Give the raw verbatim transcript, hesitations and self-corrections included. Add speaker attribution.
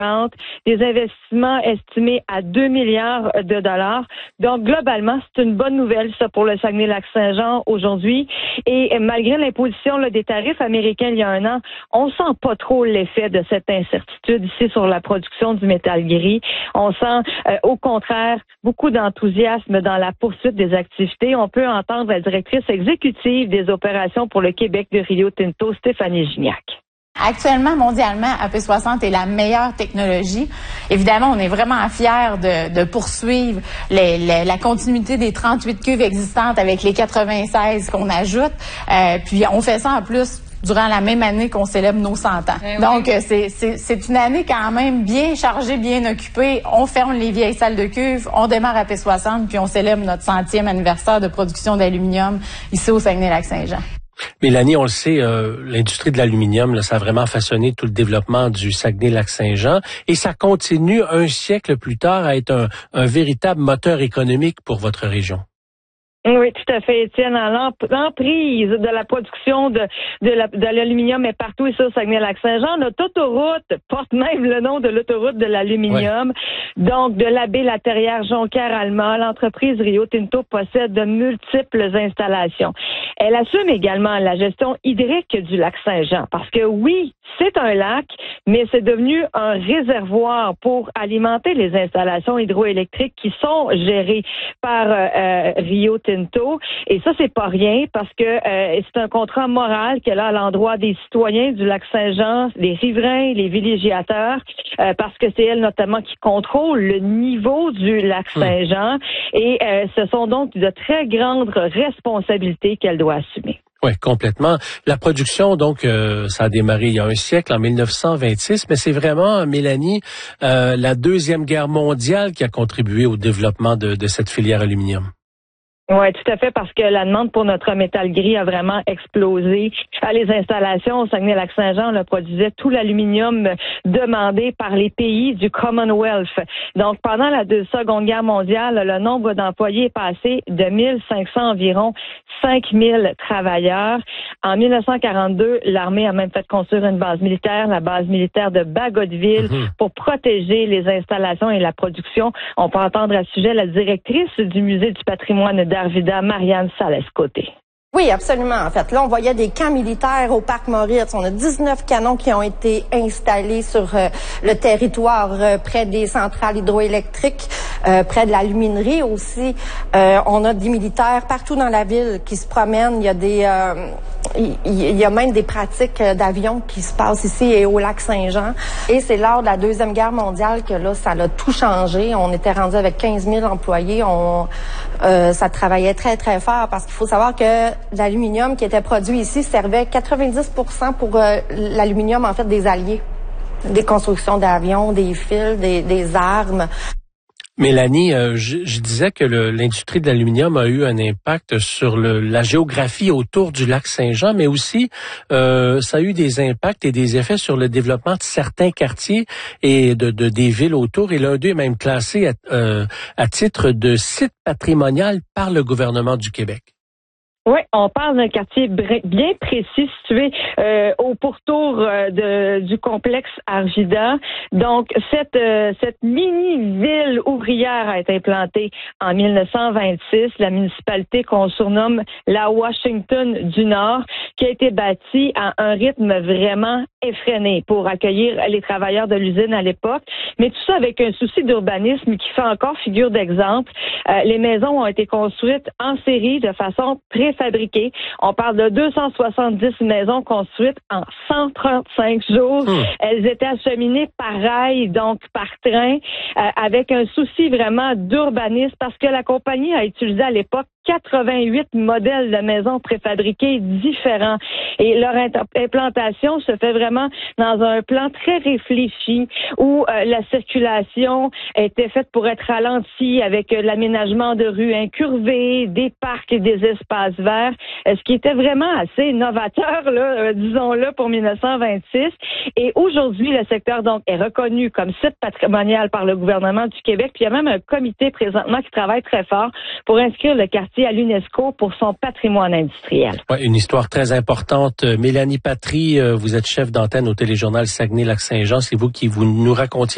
Speaker 1: des investissements estimés à deux milliards de dollars. Donc, globalement, c'est une bonne nouvelle, ça, pour le Saguenay-Lac-Saint-Jean aujourd'hui. Et malgré l'imposition là, des tarifs américains il y a un an, on sent pas trop l'effet de cette incertitude ici sur la production du métal gris. On sent, euh, au contraire, beaucoup d'enthousiasme dans la poursuite des activités. On peut entendre la directrice exécutive des opérations pour le Québec de Rio Tinto, Stéphanie Gignac.
Speaker 2: Actuellement, mondialement, A P soixante est la meilleure technologie. Évidemment, on est vraiment fiers de, de poursuivre les, les, la continuité des trente-huit cuves existantes avec les quatre-vingt-seize qu'on ajoute. Euh, puis on fait ça en plus durant la même année qu'on célèbre nos cent ans. Eh Donc, oui. c'est, c'est, c'est une année quand même bien chargée, bien occupée. On ferme les vieilles salles de cuve, on démarre A P soixante, puis on célèbre notre centième anniversaire de production d'aluminium ici au Saguenay-Lac-Saint-Jean.
Speaker 3: Mélanie, on le sait, euh, l'industrie de l'aluminium, là, ça a vraiment façonné tout le développement du Saguenay-Lac-Saint-Jean et ça continue un siècle plus tard à être un, un véritable moteur économique pour votre région.
Speaker 1: Oui, tout à fait, Étienne. L'emprise de la production de, de, la, de l'aluminium est partout ici au Saguenay-Lac-Saint-Jean. Notre autoroute porte même le nom de l'autoroute de l'aluminium. Ouais. Donc, de la baie Laterrière Jonquière-Alma, l'entreprise Rio Tinto possède de multiples installations. Elle assume également la gestion hydrique du lac Saint-Jean parce que oui, c'est un lac, mais c'est devenu un réservoir pour alimenter les installations hydroélectriques qui sont gérées par euh, Rio Tinto. Et ça, c'est pas rien parce que euh, c'est un contrat moral qu'elle a à l'endroit des citoyens du lac Saint-Jean, les riverains, les villégiateurs, euh, parce que c'est elle notamment qui contrôle le niveau du lac Saint-Jean. Mmh. Et euh, ce sont donc de très grandes responsabilités qu'elle doit assumer.
Speaker 3: Oui, complètement. La production, donc, euh, ça a démarré il y a un siècle, en mille neuf cent vingt-six, mais c'est vraiment, Mélanie, euh, la Deuxième Guerre mondiale qui a contribué au développement de, de cette filière aluminium.
Speaker 1: Oui, tout à fait, parce que la demande pour notre métal gris a vraiment explosé. Les installations au Saguenay-Lac-Saint-Jean là, produisaient tout l'aluminium demandé par les pays du Commonwealth. Donc, pendant la Seconde Guerre mondiale, le nombre d'employés est passé de mille cinq cents environ cinq mille travailleurs. En mille neuf cent quarante-deux, l'armée a même fait construire une base militaire, la base militaire de Bagotville, mmh. pour protéger les installations et la production. On peut entendre à ce sujet la directrice du Musée du patrimoine d'Arvida, Marianne Salles-Côté.
Speaker 4: Oui, absolument. En fait, là, on voyait des camps militaires au parc Moritz. On a dix-neuf canons qui ont été installés sur euh, le territoire, euh, près des centrales hydroélectriques, euh, près de la luminerie aussi. Euh, on a des militaires partout dans la ville qui se promènent. Il y a des, euh, il, il y a même des pratiques d'avions qui se passent ici et au lac Saint-Jean. Et c'est lors de la Deuxième Guerre mondiale que là, ça a tout changé. On était rendu avec quinze mille employés. On, euh, ça travaillait très, très fort parce qu'il faut savoir que l'aluminium qui était produit ici servait quatre-vingt-dix pour cent pour euh, l'aluminium, en fait, des alliés. Des constructions d'avions, des fils, des, des armes.
Speaker 3: Mélanie, euh, je, je disais que le, l'industrie de l'aluminium a eu un impact sur le, la géographie autour du lac Saint-Jean, mais aussi euh, ça a eu des impacts et des effets sur le développement de certains quartiers et de, de des villes autour. Et l'un d'eux est même classé à, euh, à titre de site patrimonial par le gouvernement du Québec.
Speaker 1: Oui, on parle d'un quartier bien précis situé euh, au pourtour euh, de, du complexe Arvida. Donc, cette, euh, cette mini-ville ouvrière a été implantée en mille neuf cent vingt-six. La municipalité qu'on surnomme la Washington du Nord, qui a été bâtie à un rythme vraiment effréné pour accueillir les travailleurs de l'usine à l'époque. Mais tout ça avec un souci d'urbanisme qui fait encore figure d'exemple. Euh, les maisons ont été construites en série de façon préfabriquée. On parle de deux cent soixante-dix maisons construites en cent trente-cinq jours. Mmh. Elles étaient acheminées par rail, donc par train, euh, avec un souci vraiment d'urbanisme parce que la compagnie a utilisé à l'époque quatre-vingt-huit modèles de maisons préfabriquées différents. Et leur implantation se fait vraiment dans un plan très réfléchi où euh, la circulation était faite pour être ralentie avec euh, l'aménagement de rues incurvées, des parcs et des espaces verts, euh, ce qui était vraiment assez novateur, là, euh, disons-le, pour mille neuf cent vingt-six. Et aujourd'hui, le secteur donc est reconnu comme site patrimonial par le gouvernement du Québec. Puis il y a même un comité présentement qui travaille très fort pour inscrire le quartier à l'UNESCO pour son patrimoine industriel.
Speaker 3: Ouais, une histoire très importante. Mélanie Patry, vous êtes chef d'antenne au téléjournal Saguenay-Lac-Saint-Jean. C'est vous qui vous nous racontiez